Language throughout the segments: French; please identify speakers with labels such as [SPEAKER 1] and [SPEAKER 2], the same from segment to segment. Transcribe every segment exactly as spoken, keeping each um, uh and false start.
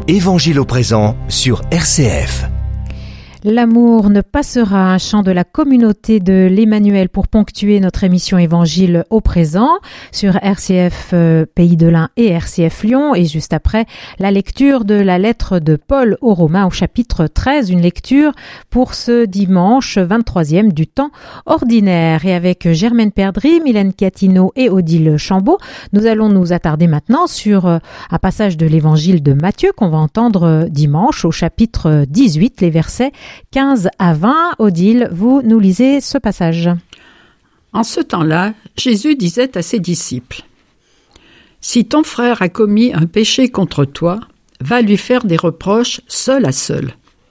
[SPEAKER 1] Évangile au présent sur R C F.
[SPEAKER 2] L'amour ne passera, un chant de la communauté de l'Emmanuel pour ponctuer notre émission Évangile au présent sur R C F euh, Pays de l'Ain et R C F Lyon. Et juste après, la lecture de la lettre de Paul aux Romains au chapitre treize, une lecture pour ce dimanche vingt-troisième du temps ordinaire. Et avec Germaine Perdry, Mylène Catino et Odile Chambaud, nous allons nous attarder maintenant sur euh, un passage de l'Évangile de Matthieu qu'on va entendre euh, dimanche au chapitre dix-huit, les versets quinze à vingt. Odile, vous nous lisez ce passage.
[SPEAKER 3] En ce temps-là, Jésus disait à ses disciples : « Si ton frère a commis un péché contre toi, va lui faire des reproches seul à seul.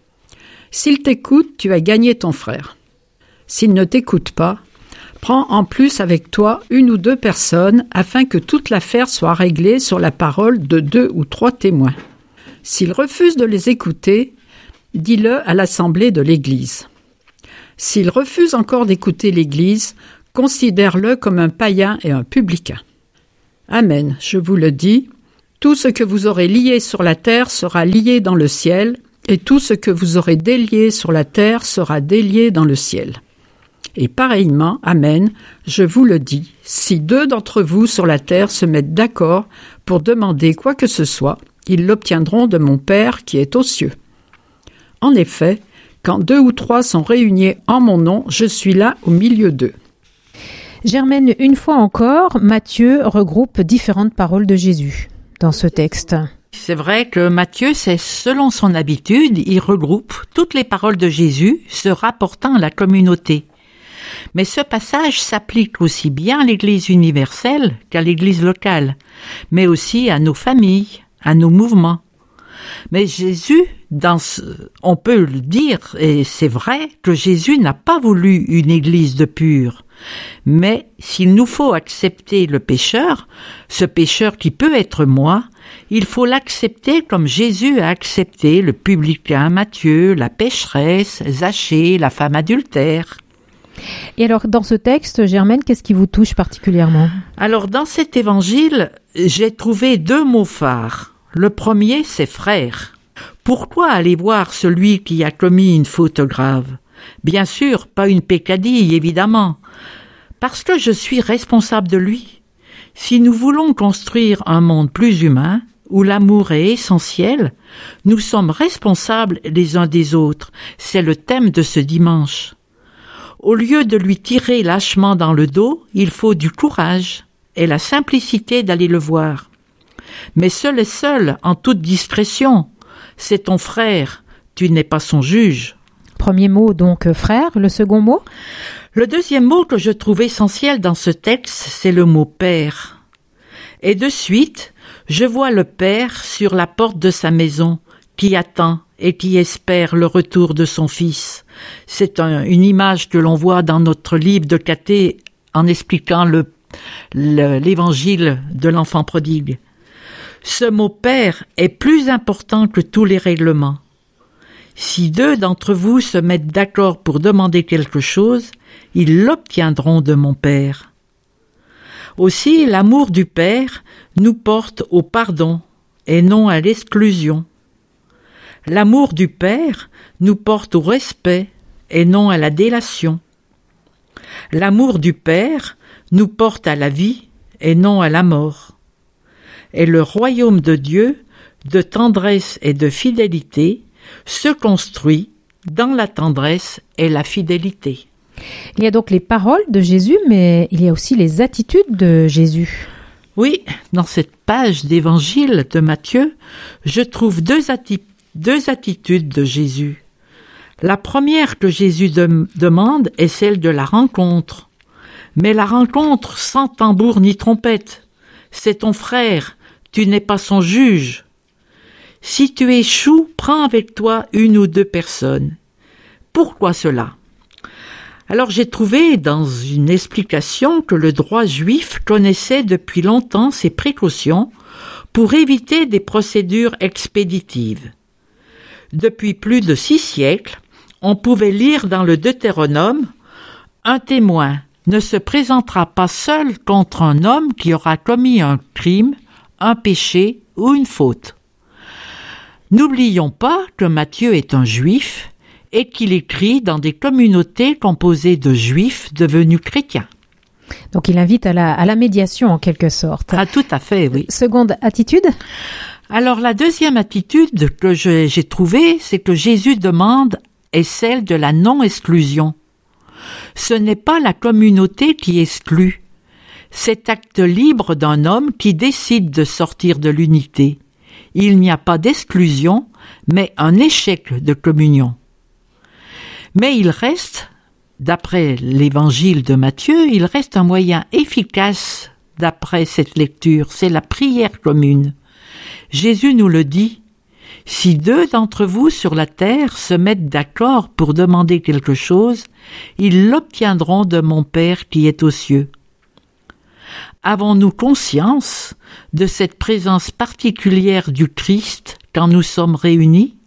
[SPEAKER 3] S'il t'écoute, tu as gagné ton frère. S'il ne t'écoute pas, prends en plus avec toi une ou deux personnes afin que toute l'affaire soit réglée sur la parole de deux ou trois témoins. S'il refuse de les écouter, dis-le à l'assemblée de l'Église. S'il refuse encore d'écouter l'Église, considère-le comme un païen et un publicain. Amen, je vous le dis, tout ce que vous aurez lié sur la terre sera lié dans le ciel, et tout ce que vous aurez délié sur la terre sera délié dans le ciel. Et pareillement, amen, je vous le dis, si deux d'entre vous sur la terre se mettent d'accord pour demander quoi que ce soit, ils l'obtiendront de mon Père qui est aux cieux. En effet, quand deux ou trois sont réunis en mon nom, je suis là au milieu d'eux. »
[SPEAKER 2] Germaine, une fois encore, Matthieu regroupe différentes paroles de Jésus dans ce texte.
[SPEAKER 4] C'est vrai que Matthieu, c'est selon son habitude, il regroupe toutes les paroles de Jésus se rapportant à la communauté. Mais ce passage s'applique aussi bien à l'Église universelle qu'à l'Église locale, mais aussi à nos familles, à nos mouvements. Mais Jésus, dans ce, on peut le dire, et c'est vrai, que Jésus n'a pas voulu une église de purs. Mais s'il nous faut accepter le pécheur, ce pécheur qui peut être moi, il faut l'accepter comme Jésus a accepté le publicain Matthieu, la pécheresse, Zachée, la femme adultère.
[SPEAKER 2] Et alors, dans ce texte, Germaine, qu'est-ce qui vous touche particulièrement ?
[SPEAKER 4] Alors, dans cet évangile, j'ai trouvé deux mots phares. Le premier, c'est « frère ». Pourquoi aller voir celui qui a commis une faute grave ? Bien sûr, pas une peccadille, évidemment. Parce que je suis responsable de lui. Si nous voulons construire un monde plus humain, où l'amour est essentiel, nous sommes responsables les uns des autres. C'est le thème de ce dimanche. Au lieu de lui tirer lâchement dans le dos, il faut du courage et la simplicité d'aller le voir. Mais seul est seul, en toute discrétion. C'est ton frère, tu n'es pas son juge.
[SPEAKER 2] Premier mot donc frère, le second mot ?
[SPEAKER 4] Le deuxième mot que je trouve essentiel dans ce texte, c'est le mot père. Et de suite, je vois le père sur la porte de sa maison, qui attend et qui espère le retour de son fils. C'est un, une image que l'on voit dans notre livre de caté en expliquant le, le, l'évangile de l'enfant prodigue. Ce mot « père » est plus important que tous les règlements. Si deux d'entre vous se mettent d'accord pour demander quelque chose, ils l'obtiendront de mon Père. Aussi, l'amour du Père nous porte au pardon et non à l'exclusion. L'amour du Père nous porte au respect et non à la délation. L'amour du Père nous porte à la vie et non à la mort. Et le royaume de Dieu, de tendresse et de fidélité, se construit dans la tendresse et la fidélité.
[SPEAKER 2] Il y a donc les paroles de Jésus, mais il y a aussi les attitudes de Jésus.
[SPEAKER 4] Oui, dans cette page d'évangile de Matthieu, je trouve deux, atti- deux attitudes de Jésus. La première que Jésus de- demande est celle de la rencontre. Mais la rencontre sans tambour ni trompette. C'est ton frère, tu n'es pas son juge. Si tu échoues, prends avec toi une ou deux personnes. Pourquoi cela ? Alors j'ai trouvé dans une explication que le droit juif connaissait depuis longtemps ces précautions pour éviter des procédures expéditives. Depuis plus de six siècles, on pouvait lire dans le Deutéronome « Un témoin ne se présentera pas seul contre un homme qui aura commis un crime, un péché ou une faute. » N'oublions pas que Matthieu est un juif et qu'il écrit dans des communautés composées de juifs devenus chrétiens.
[SPEAKER 2] Donc il invite à la, à la médiation en quelque sorte.
[SPEAKER 4] Ah, tout à fait, oui.
[SPEAKER 2] Seconde attitude ?
[SPEAKER 4] Alors la deuxième attitude que je, j'ai trouvée, c'est que Jésus demande est celle de la non-exclusion. Ce n'est pas la communauté qui exclut. Cet acte libre d'un homme qui décide de sortir de l'unité. Il n'y a pas d'exclusion, mais un échec de communion. Mais il reste, d'après l'évangile de Matthieu, il reste un moyen efficace d'après cette lecture, c'est la prière commune. Jésus nous le dit, « Si deux d'entre vous sur la terre se mettent d'accord pour demander quelque chose, ils l'obtiendront de mon Père qui est aux cieux. » Avons-nous conscience de cette présence particulière du Christ quand nous sommes réunis?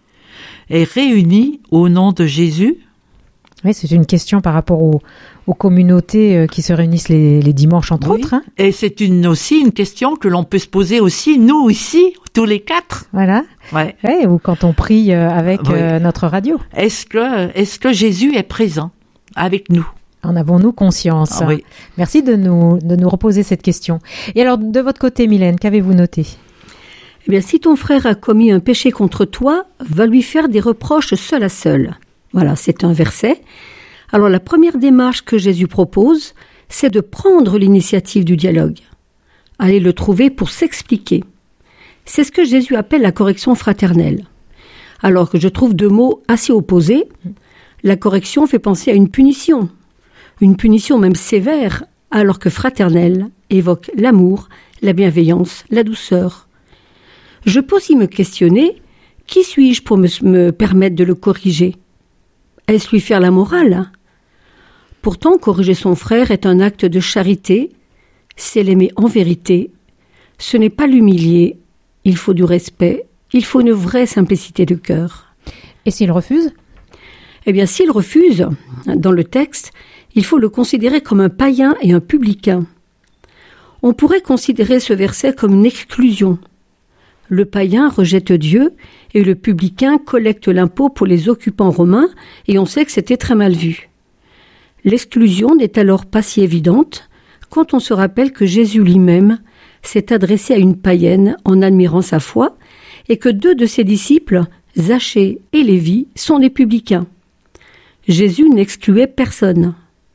[SPEAKER 4] Et réunis au nom de Jésus?
[SPEAKER 2] Oui, c'est une question par rapport aux, aux communautés qui se réunissent les, les dimanches, entre
[SPEAKER 4] oui.
[SPEAKER 2] autres. Hein.
[SPEAKER 4] Et c'est une, aussi une question que l'on peut se poser aussi, nous ici, tous les quatre.
[SPEAKER 2] Voilà.
[SPEAKER 4] Ouais.
[SPEAKER 2] Ouais, ou quand on prie avec oui. euh, notre radio.
[SPEAKER 4] Est-ce que, est-ce que Jésus est présent avec nous?
[SPEAKER 2] En avons-nous conscience?
[SPEAKER 4] Ah, oui.
[SPEAKER 2] Merci de nous, de nous reposer cette question. Et alors, de votre côté, Mylène, qu'avez-vous noté?
[SPEAKER 5] Eh bien, si ton frère a commis un péché contre toi, va lui faire des reproches seul à seul. Voilà, c'est un verset. Alors, la première démarche que Jésus propose, c'est de prendre l'initiative du dialogue. Aller le trouver pour s'expliquer. C'est ce que Jésus appelle la correction fraternelle. Alors que je trouve deux mots assez opposés. La correction fait penser à une punition. Une punition même sévère, alors que fraternelle évoque l'amour, la bienveillance, la douceur. Je peux aussi me questionner, qui suis-je pour me, me permettre de le corriger? Est-ce lui faire la morale? Pourtant, corriger son frère est un acte de charité, c'est l'aimer en vérité. Ce n'est pas l'humilier, il faut du respect, il faut une vraie simplicité de cœur.
[SPEAKER 2] Et s'il refuse?
[SPEAKER 5] Eh bien, s'il refuse, dans le texte, il faut le considérer comme un païen et un publicain. On pourrait considérer ce verset comme une exclusion. Le païen rejette Dieu et le publicain collecte l'impôt pour les occupants romains et on sait que c'était très mal vu. L'exclusion n'est alors pas si évidente quand on se rappelle que Jésus lui-même s'est adressé à une païenne en admirant sa foi et que deux de ses disciples, Zachée et Lévi, sont des publicains. Jésus n'excluait personne.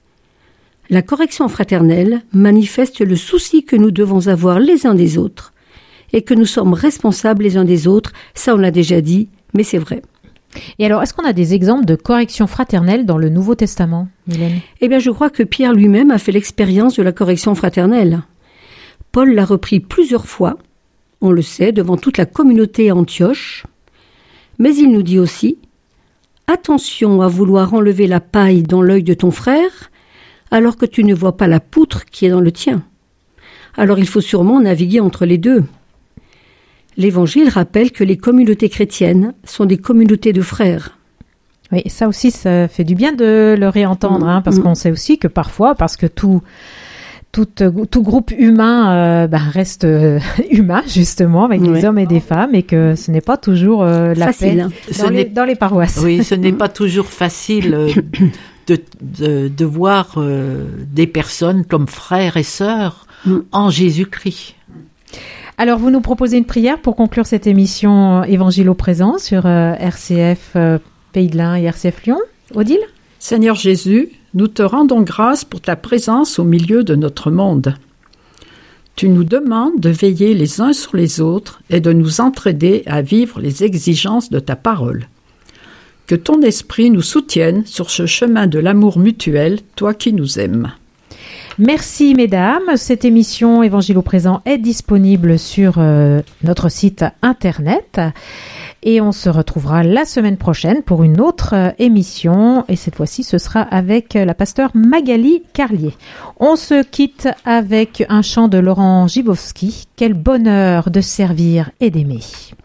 [SPEAKER 5] La correction fraternelle manifeste le souci que nous devons avoir les uns des autres et que nous sommes responsables les uns des autres, ça on l'a déjà dit, mais c'est vrai.
[SPEAKER 2] Et alors, est-ce qu'on a des exemples de correction fraternelle dans le Nouveau Testament, Mylène?
[SPEAKER 5] Eh bien, je crois que Pierre lui-même a fait l'expérience de la correction fraternelle. Paul l'a repris plusieurs fois, on le sait, devant toute la communauté à Antioche, mais il nous dit aussi « Attention à vouloir enlever la paille dans l'œil de ton frère, alors que tu ne vois pas la poutre qui est dans le tien. Alors il faut sûrement naviguer entre les deux. » L'Évangile rappelle que les communautés chrétiennes sont des communautés de frères.
[SPEAKER 2] Oui, ça aussi, ça fait du bien de le réentendre, mmh, hein, parce mmh. qu'on sait aussi que parfois, parce que tout, tout, tout groupe humain euh, bah, reste euh, humain, justement, avec ouais. des hommes et des femmes, et que ce n'est pas toujours euh, la
[SPEAKER 5] facile,
[SPEAKER 2] paix
[SPEAKER 5] hein.
[SPEAKER 2] dans, les, dans les paroisses.
[SPEAKER 4] Oui, ce n'est pas toujours facile euh, de, de, de voir euh, des personnes comme frères et sœurs mmh. en Jésus-Christ.
[SPEAKER 2] Alors, vous nous proposez une prière pour conclure cette émission Évangile au présent sur euh, R C F euh, Pays de l'Ain et R C F Lyon. Odile?
[SPEAKER 3] Seigneur Jésus, nous te rendons grâce pour ta présence au milieu de notre monde. Tu nous demandes de veiller les uns sur les autres et de nous entraider à vivre les exigences de ta parole. Que ton esprit nous soutienne sur ce chemin de l'amour mutuel, toi qui nous aimes.
[SPEAKER 2] Merci mesdames, cette émission Évangile au présent est disponible sur euh, notre site internet et on se retrouvera la semaine prochaine pour une autre euh, émission et cette fois-ci ce sera avec la pasteure Magali Carlier. On se quitte avec un chant de Laurent Givowski, quel bonheur de servir et d'aimer.